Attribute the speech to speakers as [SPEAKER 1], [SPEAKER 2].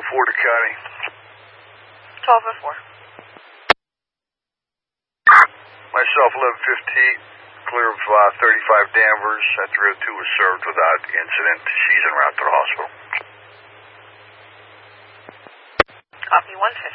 [SPEAKER 1] Ducati.
[SPEAKER 2] 1204.
[SPEAKER 1] Myself, 11:15, clear of 35 Danvers. 302 was served without incident. She's en route to the hospital.
[SPEAKER 2] Copy 150.